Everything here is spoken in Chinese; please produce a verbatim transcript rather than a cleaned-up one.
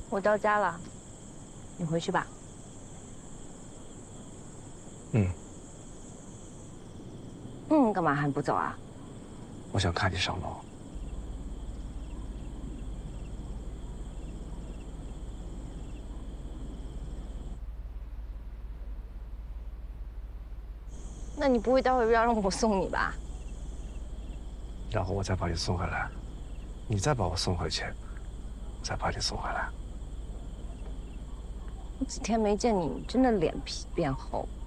我到家了，你回去吧。 嗯。 嗯，干嘛还不走啊？ 我想看你上楼。 那你不会待会儿要让我送你吧？ 然后我再把你送回来，你再把我送回去，再把你送回来。 我几天没见你，你真的脸皮变厚。